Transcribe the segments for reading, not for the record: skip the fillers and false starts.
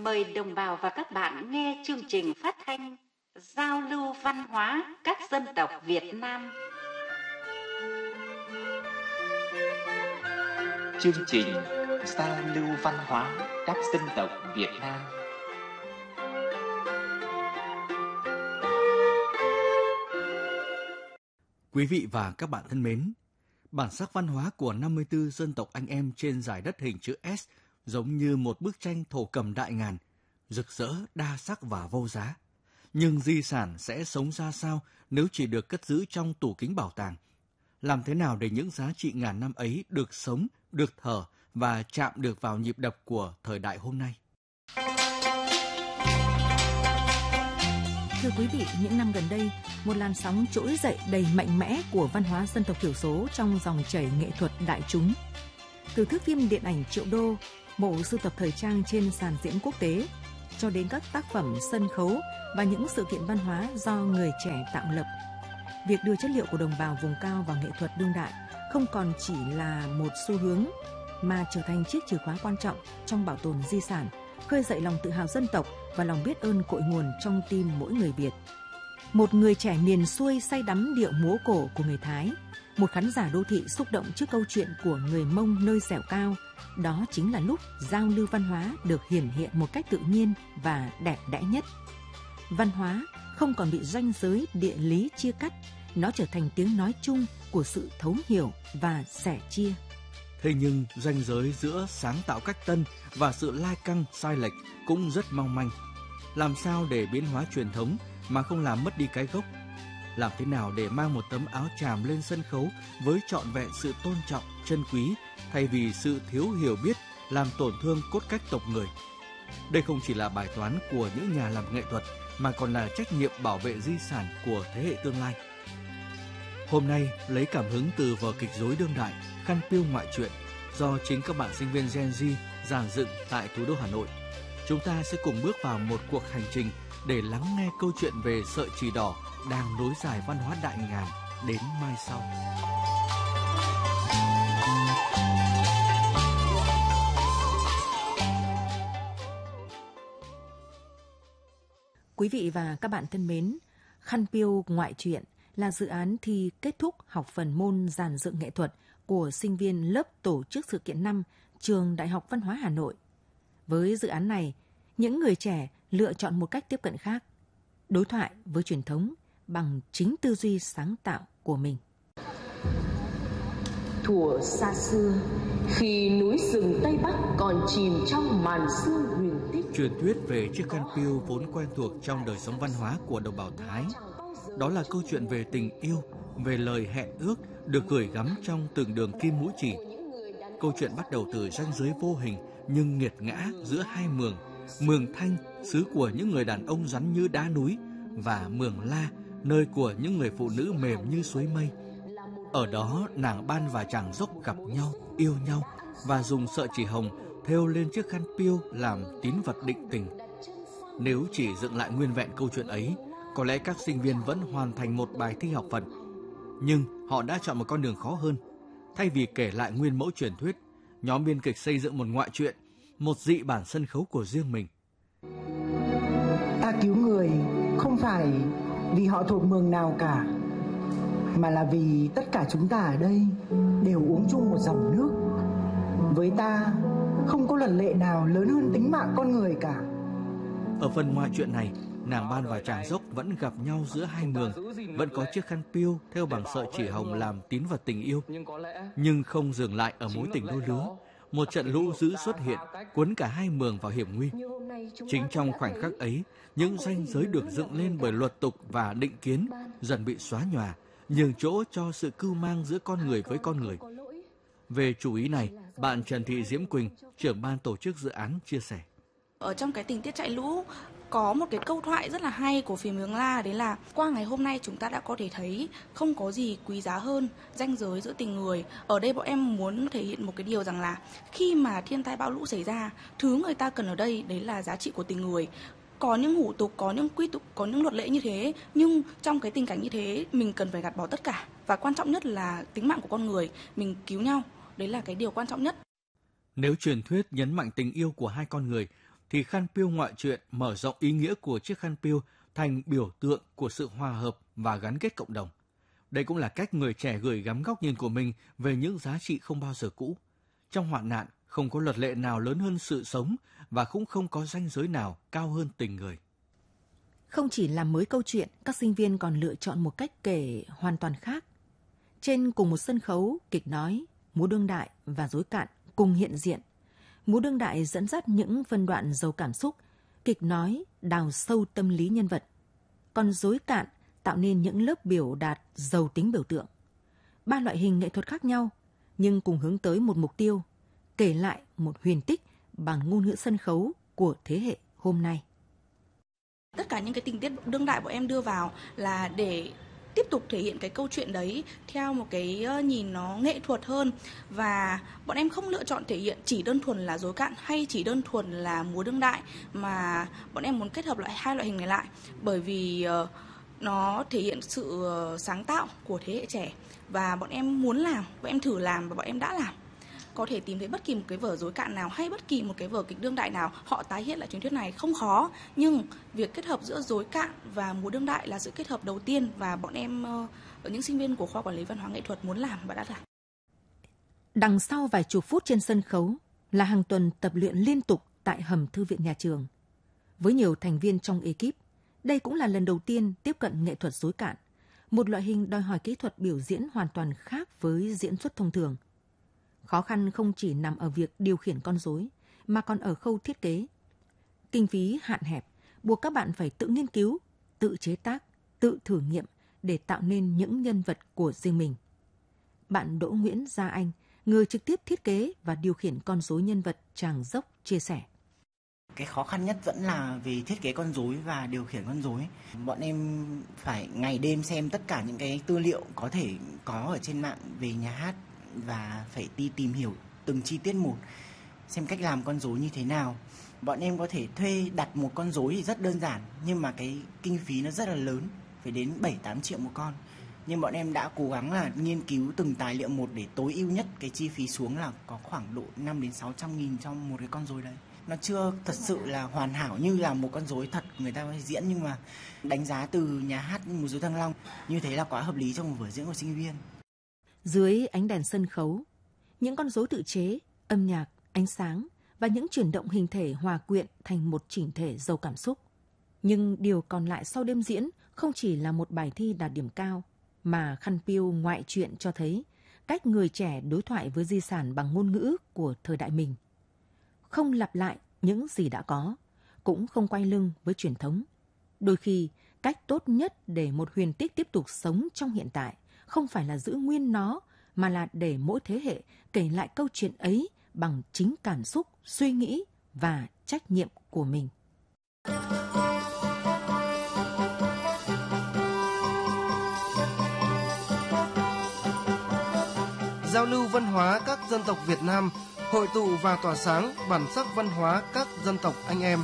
Mời đồng bào và các bạn nghe chương trình phát thanh Giao lưu văn hóa các dân tộc Việt Nam. Chương trình Giao lưu văn hóa các dân tộc Việt Nam. Quý vị và các bạn thân mến, bản sắc văn hóa của 54 dân tộc anh em trên dải đất hình chữ S giống như một bức tranh thổ cẩm đại ngàn, rực rỡ, đa sắc và vô giá. Nhưng di sản sẽ sống ra sao nếu chỉ được cất giữ trong tủ kính bảo tàng? Làm thế nào để những giá trị ngàn năm ấy được sống, được thở và chạm được vào nhịp đập của thời đại hôm nay? Thưa quý vị, những năm gần đây, một làn sóng trỗi dậy đầy mạnh mẽ của văn hóa dân tộc thiểu số trong dòng chảy nghệ thuật đại chúng. Từ thước phim điện ảnh triệu đô, bộ sưu tập thời trang trên sàn diễn quốc tế, cho đến các tác phẩm sân khấu và những sự kiện văn hóa do người trẻ tạo lập. Việc đưa chất liệu của đồng bào vùng cao vào nghệ thuật đương đại không còn chỉ là một xu hướng, mà trở thành chiếc chìa khóa quan trọng trong bảo tồn di sản, khơi dậy lòng tự hào dân tộc và lòng biết ơn cội nguồn trong tim mỗi người Việt. Một người trẻ miền xuôi say đắm điệu múa cổ của người Thái, một khán giả đô thị xúc động trước câu chuyện của người Mông nơi dẻo cao. Đó chính là lúc giao lưu văn hóa được hiển hiện một cách tự nhiên và đẹp đẽ nhất. Văn hóa không còn bị ranh giới địa lý chia cắt, nó trở thành tiếng nói chung của sự thấu hiểu và sẻ chia. Thế nhưng ranh giới giữa sáng tạo cách tân và sự lai căng sai lệch cũng rất mong manh. Làm sao để biến hóa truyền thống mà không làm mất đi cái gốc? Làm thế nào để mang một tấm áo tràm lên sân khấu với trọn vẹn sự tôn trọng, trân quý, thay vì sự thiếu hiểu biết làm tổn thương cốt cách tộc người? Đây không chỉ là bài toán của những nhà làm nghệ thuật, mà còn là trách nhiệm bảo vệ di sản của thế hệ tương lai. Hôm nay, lấy cảm hứng từ vở kịch rối đương đại Khăn Piêu Ngoại truyện do chính các bạn sinh viên Gen Z dàn dựng tại thủ đô Hà Nội, chúng ta sẽ cùng bước vào một cuộc hành trình để lắng nghe câu chuyện về sợi chỉ đỏ đang nối dài văn hóa đại ngàn đến mai sau. Quý vị và các bạn thân mến, Khăn Piêu Ngoại truyện là dự án thi kết thúc học phần môn dàn dựng nghệ thuật của sinh viên lớp tổ chức sự kiện 5 Trường Đại học Văn hóa Hà Nội. Với dự án này, những người trẻ lựa chọn một cách tiếp cận khác, đối thoại với truyền thống bằng chính tư duy sáng tạo của mình. Thuở xa xưa, khi núi rừng Tây Bắc còn chìm trong màn sương huyền tích, Truyền thuyết về chiếc khăn piêu vốn quen thuộc trong đời sống văn hóa của đồng bào Thái. Đó là câu chuyện về tình yêu, về lời hẹn ước được gửi gắm trong từng đường kim mũi chỉ. Câu chuyện bắt đầu từ ranh giới vô hình nhưng nghiệt ngã giữa hai mường, mường Thanh, xứ của những người đàn ông rắn như đá núi, và mường La, nơi của những người phụ nữ mềm như suối mây. Ở đó, nàng Ban và chàng Dốc gặp nhau, yêu nhau và dùng sợi chỉ hồng thêu lên chiếc khăn piêu làm tín vật định tình. Nếu chỉ dựng lại nguyên vẹn câu chuyện ấy, có lẽ các sinh viên vẫn hoàn thành một bài thi học phận. Nhưng họ đã chọn một con đường khó hơn. Thay vì kể lại nguyên mẫu truyền thuyết, nhóm biên kịch xây dựng một ngoại truyện, một dị bản sân khấu của riêng mình. Ta cứu người không phải vì họ thuộc mường nào cả, mà là vì tất cả chúng ta ở đây đều uống chung một dòng nước. Với ta, không có luật lệ nào lớn hơn tính mạng con người cả. Ở phần ngoại truyện này, nàng Ban và chàng Dốc vẫn gặp nhau giữa hai mường, vẫn có chiếc khăn piêu thêu bằng sợi chỉ hồng làm tín vật tình yêu. Nhưng không dừng lại ở mối tình đôi lứa, một trận lũ dữ xuất hiện, cuốn cả hai mường vào hiểm nguy. Chính trong khoảnh khắc ấy, những ranh giới được dựng lên bởi luật tục và định kiến dần bị xóa nhòa, nhường chỗ cho sự cưu mang giữa con người với con người. Về chủ ý này, bạn Trần Thị Diễm Quỳnh, trưởng ban tổ chức dự án chia sẻ. Ở trong cái tình tiết chạy lũ có một cái câu thoại rất là hay của phim Mường La, đấy là qua ngày hôm nay chúng ta đã có thể thấy không có gì quý giá hơn ranh giới giữa tình người. Ở đây bọn em muốn thể hiện một cái điều rằng là khi mà thiên tai bão lũ xảy ra, thứ người ta cần ở đây đấy là giá trị của tình người. Có những hủ tục, có những quy tục, có những luật lệ như thế, nhưng trong cái tình cảnh như thế mình cần phải gạt bỏ tất cả, và quan trọng nhất là tính mạng của con người, mình cứu nhau, đấy là cái điều quan trọng nhất. Nếu truyền thuyết nhấn mạnh tình yêu của hai con người thì khăn piêu ngoại truyện mở rộng ý nghĩa của chiếc khăn piêu thành biểu tượng của sự hòa hợp và gắn kết cộng đồng. Đây cũng là cách người trẻ gửi gắm góc nhìn của mình về những giá trị không bao giờ cũ. Trong hoạn nạn, không có luật lệ nào lớn hơn sự sống và cũng không có ranh giới nào cao hơn tình người. Không chỉ làm mới câu chuyện, các sinh viên còn lựa chọn một cách kể hoàn toàn khác. Trên cùng một sân khấu, kịch nói, múa đương đại và rối cạn cùng hiện diện. Múa đương đại dẫn dắt những phân đoạn giàu cảm xúc, kịch nói đào sâu tâm lý nhân vật. Còn rối cạn tạo nên những lớp biểu đạt giàu tính biểu tượng. 3 loại hình nghệ thuật khác nhau, nhưng cùng hướng tới một mục tiêu, kể lại một huyền tích bằng ngôn ngữ sân khấu của thế hệ hôm nay. Tất cả những cái tình tiết đương đại bọn em đưa vào là để tiếp tục thể hiện cái câu chuyện đấy theo một cái nhìn nó nghệ thuật hơn, và bọn em không lựa chọn thể hiện chỉ đơn thuần là rối cạn hay chỉ đơn thuần là múa đương đại, mà bọn em muốn kết hợp lại hai loại hình này lại, bởi vì nó thể hiện sự sáng tạo của thế hệ trẻ và bọn em muốn làm, bọn em thử làm và bọn em đã làm. Có thể tìm thấy bất kỳ một cái vở rối cạn nào hay bất kỳ một cái vở kịch đương đại nào họ tái hiện lại truyền thuyết này không khó, nhưng việc kết hợp giữa rối cạn và múa đương đại là sự kết hợp đầu tiên và bọn em những sinh viên của khoa quản lý văn hóa nghệ thuật muốn làm và đã làm. Đằng sau vài chục phút trên sân khấu là hàng tuần tập luyện liên tục tại hầm thư viện nhà trường. Với nhiều thành viên trong ekip, đây cũng là lần đầu tiên tiếp cận nghệ thuật rối cạn, một loại hình đòi hỏi kỹ thuật biểu diễn hoàn toàn khác với diễn xuất thông thường. Khó khăn không chỉ nằm ở việc điều khiển con rối, mà còn ở khâu thiết kế. Kinh phí hạn hẹp, buộc các bạn phải tự nghiên cứu, tự chế tác, tự thử nghiệm để tạo nên những nhân vật của riêng mình. Bạn Đỗ Nguyễn Gia Anh, người trực tiếp thiết kế và điều khiển con rối nhân vật Tràng Dốc, chia sẻ. Cái khó khăn nhất vẫn là về thiết kế con rối và điều khiển con rối. Bọn em phải ngày đêm xem tất cả những cái tư liệu có thể có ở trên mạng về nhà hát và phải đi tìm hiểu từng chi tiết một, xem cách làm con rối như thế nào. Bọn em có thể thuê đặt một con rối thì rất đơn giản, nhưng mà cái kinh phí nó rất là lớn, phải đến 7-8 triệu một con. Nhưng bọn em đã cố gắng là nghiên cứu từng tài liệu một để tối ưu nhất cái chi phí xuống là có khoảng độ 500-600 nghìn trong một cái con rối đấy. Nó chưa thật sự là hoàn hảo như là một con rối thật người ta diễn, nhưng mà đánh giá từ nhà hát Múa Rối Thăng Long như thế là quá hợp lý trong một vở diễn của sinh viên. Dưới ánh đèn sân khấu, những con rối tự chế, âm nhạc, ánh sáng và những chuyển động hình thể hòa quyện thành một chỉnh thể giàu cảm xúc. Nhưng điều còn lại sau đêm diễn không chỉ là một bài thi đạt điểm cao, mà khăn piêu ngoại truyện cho thấy cách người trẻ đối thoại với di sản bằng ngôn ngữ của thời đại mình. Không lặp lại những gì đã có, cũng không quay lưng với truyền thống. Đôi khi, cách tốt nhất để một huyền tích tiếp tục sống trong hiện tại không phải là giữ nguyên nó, mà là để mỗi thế hệ kể lại câu chuyện ấy bằng chính cảm xúc, suy nghĩ và trách nhiệm của mình. Giao lưu văn hóa các dân tộc Việt Nam, hội tụ và tỏa sáng bản sắc văn hóa các dân tộc anh em.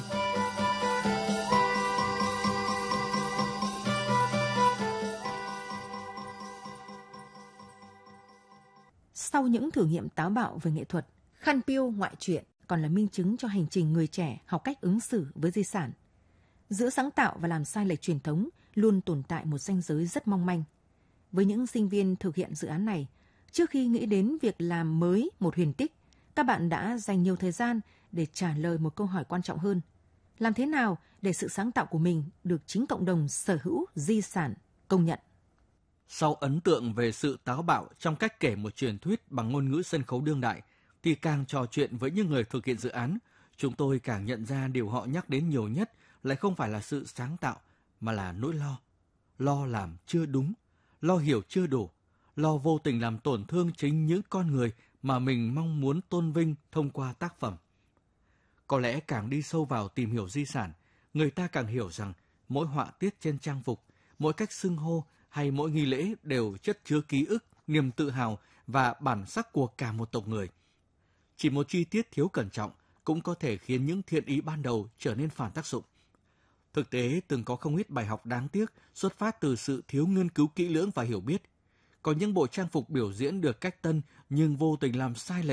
Sau những thử nghiệm táo bạo về nghệ thuật, khăn piêu ngoại truyện còn là minh chứng cho hành trình người trẻ học cách ứng xử với di sản. Giữa sáng tạo và làm sai lệch truyền thống luôn tồn tại một ranh giới rất mong manh. Với những sinh viên thực hiện dự án này, trước khi nghĩ đến việc làm mới một huyền tích, các bạn đã dành nhiều thời gian để trả lời một câu hỏi quan trọng hơn. Làm thế nào để sự sáng tạo của mình được chính cộng đồng sở hữu di sản công nhận? Sau ấn tượng về sự táo bạo trong cách kể một truyền thuyết bằng ngôn ngữ sân khấu đương đại, thì càng trò chuyện với những người thực hiện dự án, chúng tôi càng nhận ra điều họ nhắc đến nhiều nhất lại không phải là sự sáng tạo, mà là nỗi lo. Lo làm chưa đúng, lo hiểu chưa đủ, lo vô tình làm tổn thương chính những con người mà mình mong muốn tôn vinh thông qua tác phẩm. Có lẽ càng đi sâu vào tìm hiểu di sản, người ta càng hiểu rằng mỗi họa tiết trên trang phục, mỗi cách xưng hô hay mỗi nghi lễ đều chất chứa ký ức, niềm tự hào và bản sắc của cả một tộc người. Chỉ một chi tiết thiếu cẩn trọng cũng có thể khiến những thiện ý ban đầu trở nên phản tác dụng. Thực tế, từng có không ít bài học đáng tiếc xuất phát từ sự thiếu nghiên cứu kỹ lưỡng và hiểu biết. Có những bộ trang phục biểu diễn được cách tân nhưng vô tình làm sai lệch,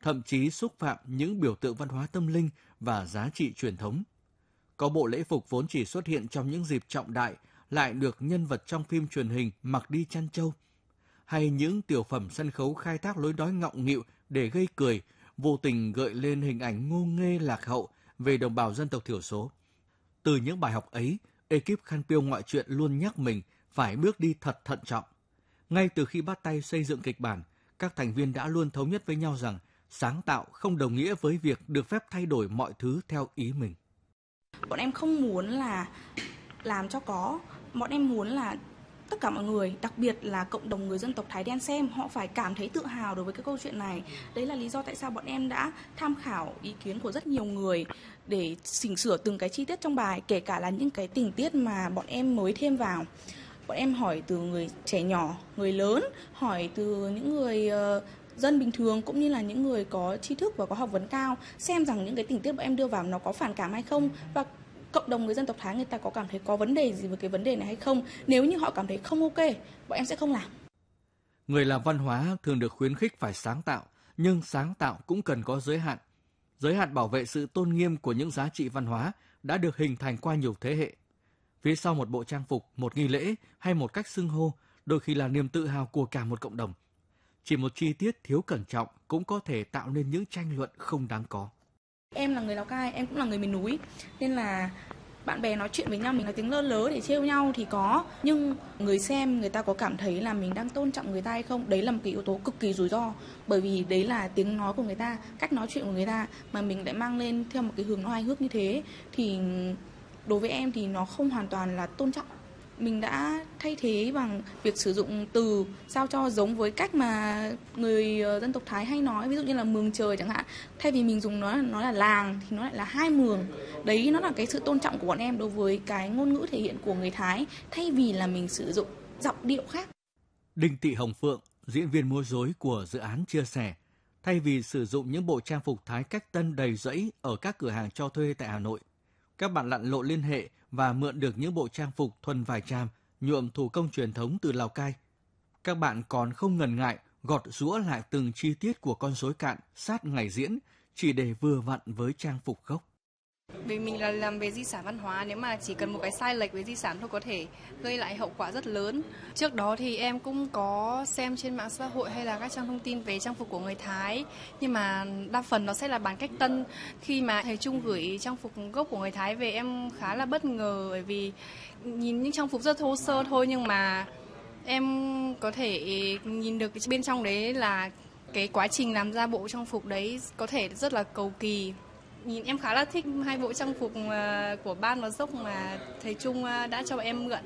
thậm chí xúc phạm những biểu tượng văn hóa tâm linh và giá trị truyền thống. Có bộ lễ phục vốn chỉ xuất hiện trong những dịp trọng đại lại được nhân vật trong phim truyền hình mặc đi chăn trâu, hay những tiểu phẩm sân khấu khai thác lối nói ngọng nghịu để gây cười, vô tình gợi lên hình ảnh ngô nghê lạc hậu về đồng bào dân tộc thiểu số. Từ những bài học ấy, ekip Khăn Piêu Ngoại truyện luôn nhắc mình phải bước đi thật thận trọng. Ngay từ khi bắt tay xây dựng kịch bản, các thành viên đã luôn thống nhất với nhau rằng sáng tạo không đồng nghĩa với việc được phép thay đổi mọi thứ theo ý mình. Bọn em không muốn là làm cho có, bọn em muốn là tất cả mọi người, đặc biệt là cộng đồng người dân tộc Thái đen xem, họ phải cảm thấy tự hào đối với cái câu chuyện này. Đấy là lý do tại sao bọn em đã tham khảo ý kiến của rất nhiều người để chỉnh sửa từng cái chi tiết trong bài, kể cả là những cái tình tiết mà bọn em mới thêm vào. Bọn em hỏi từ người trẻ nhỏ, người lớn, hỏi từ những người dân bình thường cũng như là những người có tri thức và có học vấn cao, xem rằng những cái tình tiết bọn em đưa vào nó có phản cảm hay không, và cộng đồng người dân tộc Thái người ta có cảm thấy có vấn đề gì với cái vấn đề này hay không. Nếu như họ cảm thấy không ok, bọn em sẽ không làm. Người làm văn hóa thường được khuyến khích phải sáng tạo, nhưng sáng tạo cũng cần có giới hạn. Giới hạn bảo vệ sự tôn nghiêm của những giá trị văn hóa đã được hình thành qua nhiều thế hệ. Phía sau một bộ trang phục, một nghi lễ hay một cách xưng hô, đôi khi là niềm tự hào của cả một cộng đồng. Chỉ một chi tiết thiếu cẩn trọng cũng có thể tạo nên những tranh luận không đáng có. Em là người Lào Cai, em cũng là người miền núi, nên là bạn bè nói chuyện với nhau, mình nói tiếng lơ lớ để trêu nhau thì có, nhưng người xem người ta có cảm thấy là mình đang tôn trọng người ta hay không, đấy là một cái yếu tố cực kỳ rủi ro, bởi vì đấy là tiếng nói của người ta, cách nói chuyện của người ta, mà mình lại mang lên theo một cái hướng nó hài hước như thế, thì đối với em thì nó không hoàn toàn là tôn trọng. Mình đã thay thế bằng việc sử dụng từ sao cho giống với cách mà người dân tộc Thái hay nói, ví dụ như là mường trời chẳng hạn. Thay vì mình dùng nó là làng thì nó lại là hai mường. Đấy, nó là cái sự tôn trọng của bọn em đối với cái ngôn ngữ thể hiện của người Thái, thay vì là mình sử dụng giọng điệu khác. Đinh Thị Hồng Phượng, diễn viên múa rối của dự án chia sẻ, thay vì sử dụng những bộ trang phục Thái cách tân đầy rẫy ở các cửa hàng cho thuê tại Hà Nội, các bạn lặn lội liên hệ và mượn được những bộ trang phục thuần vải tràm, nhuộm thủ công truyền thống từ Lào Cai. Các bạn còn không ngần ngại gọt giũa lại từng chi tiết của con rối cạn sát ngày diễn chỉ để vừa vặn với trang phục gốc. Vì mình là làm về di sản văn hóa, nếu mà chỉ cần một cái sai lệch với di sản thôi có thể gây lại hậu quả rất lớn. Trước đó thì em cũng có xem trên mạng xã hội hay là các trang thông tin về trang phục của người Thái, nhưng mà đa phần nó sẽ là bản cách tân. Khi mà thầy Trung gửi trang phục gốc của người Thái về, em khá là bất ngờ, bởi vì nhìn những trang phục rất thô sơ thôi, nhưng mà em có thể nhìn được bên trong đấy là cái quá trình làm ra bộ trang phục đấy có thể rất là cầu kỳ. Nhìn em khá là thích hai bộ trang phục của ban và dốc mà thầy Trung đã cho em mượn.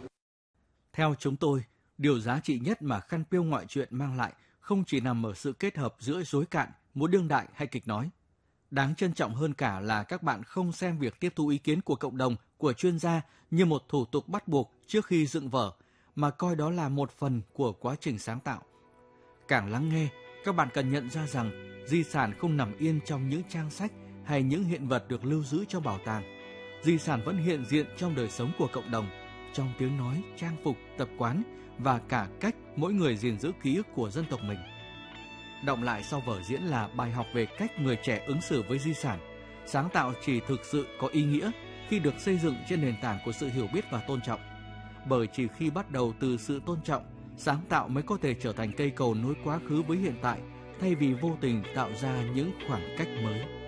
Theo chúng tôi, điều giá trị nhất mà Khăn Piêu Ngoại truyện mang lại không chỉ nằm ở sự kết hợp giữa rối cạn, múa đương đại hay kịch nói. Đáng trân trọng hơn cả là các bạn không xem việc tiếp thu ý kiến của cộng đồng, của chuyên gia như một thủ tục bắt buộc trước khi dựng vở, mà coi đó là một phần của quá trình sáng tạo. Càng lắng nghe, các bạn cần nhận ra rằng di sản không nằm yên trong những trang sách hay những hiện vật được lưu giữ trong bảo tàng. Di sản vẫn hiện diện trong đời sống của cộng đồng, trong tiếng nói, trang phục, tập quán và cả cách mỗi người gìn giữ ký ức của dân tộc mình. Đọng lại sau vở diễn là bài học về cách người trẻ ứng xử với di sản. Sáng tạo chỉ thực sự có ý nghĩa khi được xây dựng trên nền tảng của sự hiểu biết và tôn trọng. Bởi chỉ khi bắt đầu từ sự tôn trọng, sáng tạo mới có thể trở thành cây cầu nối quá khứ với hiện tại, thay vì vô tình tạo ra những khoảng cách mới.